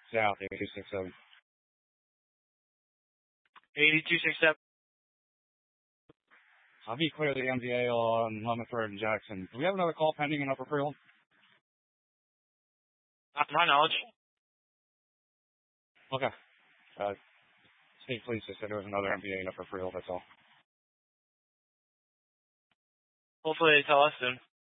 South 8267. 8267. I'll be clear the MVA on Lemonford and Jackson. Do we have another call pending in Upper Freehold? Not to my knowledge. Okay. State Police just said there was another MVA in Upper Freehold, that's all. Hopefully they tell us soon.